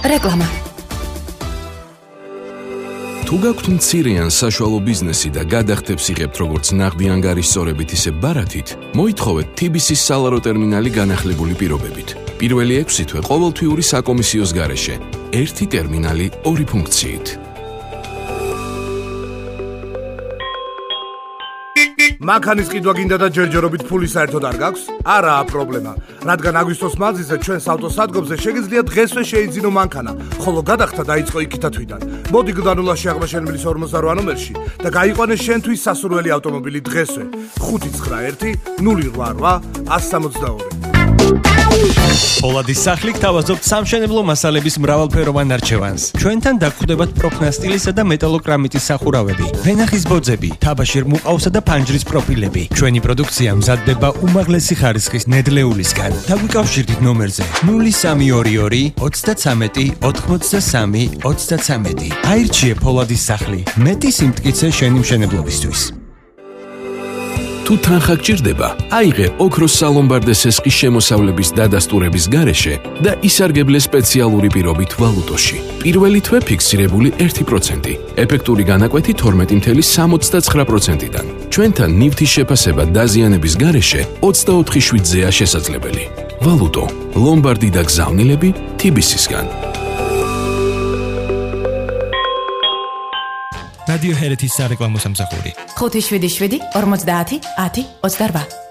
რეკლამა. თუ გაქვთ მცირე ან საშუალო ბიზნესი და გადახდებს იღებთ როგორც ნაღდი ანგარის სწორებით ისე ბარათით, მოითხოვეთ TBC-ის სალარო ტერმინალი განახლებული პირობებით. პირველი 6 თვე ყოველთვიური საკომისიოს გარეშე. ერთი ტერმინალი, ორი ფუნქციით. მანქანის ყიდვა გინდა და ჯერჯერობით ფული საერთოდ არ გაქვს? არაა პრობლემა. რადგან აგვისტოს მალზეზე ჩვენს ავტოსადგომზე შეგიძლია დღესვე შეიძინო მანქანა, ხოლო გადახდა დაიწყო იქითა თვიდან. მოდი გდანულაში აღმაშენებლის 48 ნომერში და გაიყვანე შენთვის სასურველი ავტომობილი დღესვე. 591-088-162. პოლადის სახლი გთავაზობთ სამშენებლო მასალების მრავალფეროვან არჩევანს. ჩვენთან დაგხვდებათ პროფნასტილისა და მეტალოკრამიტის სახურავები, ვენახის ბოძები, თაბაშირ მუყაოსა და ფანჯრის პროფილები. ჩვენი პროდუქცია მზადდება უმაღლესი ხარისხის ნედლეულისგან. დაგვიკავშირდით ნომერზე 0322 33 83 33. აირჩიე პოლადის სახლი. მეტი სიმტკიცე შენი მშენებლობისთვის. თუ თანხა გჭირდება, აიღე ოქროს სალომბარდეს ესყის შემოსავლების დადასტურების გარეშე და ისარგებლე სპეციალური პირობით ვალუტოში. პირველი თვე ფიქსირებული 1%, ეფექტური განაკვეთი 12.69%-დან. ჩვენთან ნივთის შეფასება დაზიანების გარეშე 24/7-ზეა შესაძლებელი. ვალუტო, ლომბარდი და გზავნილები TBC-სგან. რადიო ჰერეთის სარეკლამო სამსახური 577 50 10 28.